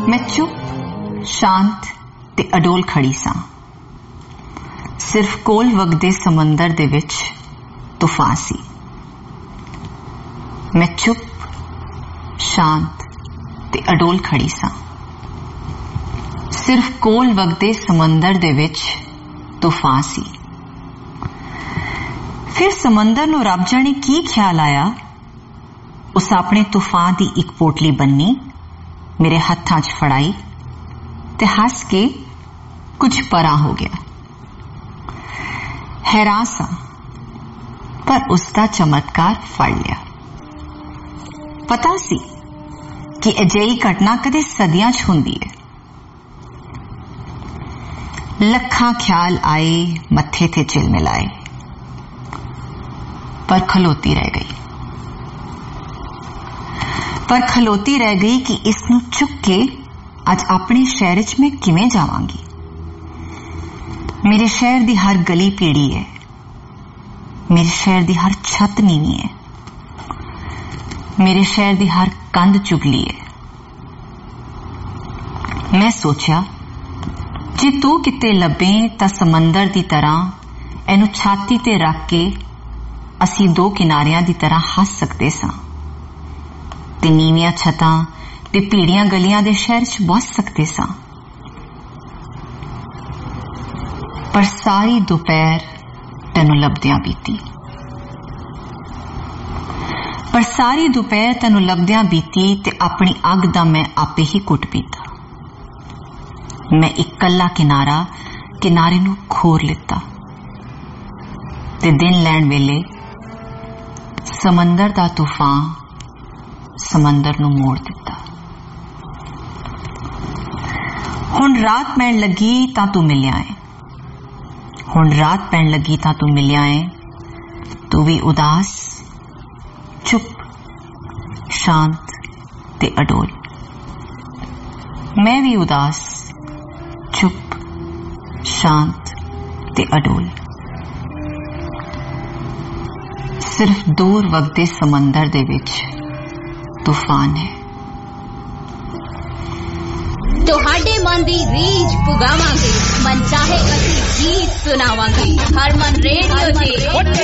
मैं चुप शांत ते अडोल खड़ी सां। सिर्फ कोल वगदे समंदर दे विच तूफान सी। मैं चुप शांत ते अडोल खड़ी सां। सिर्फ कोल वगदे समंदर दे विच तूफान सी। फिर समंदर नूं रब जाने की ख्याल आया, उस अपने तूफान दी एक पोटली बन्नी मेरे हत्थां च फड़ाई ते हस के कुछ परां हो गया। हैरान सा पर उसका चमत्कार फड़ लिया। पता सी कि अजिही घटना कदे सदियां च हुंदी है। लखां ख्याल आए मत्थे ते चिलमिलाए, पर खलोती रह गई। कि इसनूं चुक के अज अपने शहर च मैं किवें जावांगी। मेरे शहर दी हर गली पीड़ी है, मेरे शहर दी हर छत नीवी है, मेरे शहर दी हर कंध चुगली है। मैं सोचा जे तू किते लभे तां समंदर दी तरह एनू छाती ते रख के असी दो किनारियां दी तरह हस सकते सां ते नीवियां छतां ते पीड़ियां गलियां दे शहर च बस सकते सां। पर सारी दोपहर तैनू लभदियां बीती ते अपनी अग दा मैं आपे ही कुट पीता। मैं एक कल्ला किनारे नू खोर लिता ते दिन लैण वेले समंदर दा तूफान समंदर नू मोड़ दिता। हुण रात पैण लगी तां तू मिलिया है। तू भी उदास चुप शांत ते अडोल। मैं भी उदास चुप शांत ते अडोल। सिर्फ दूर वगदे समंदर दे विच तूफान है। तुहाडे मन दी रीझ पुगावांगे, मन चाहे असी गीत सुनावांगे। हरमन रेडियो ते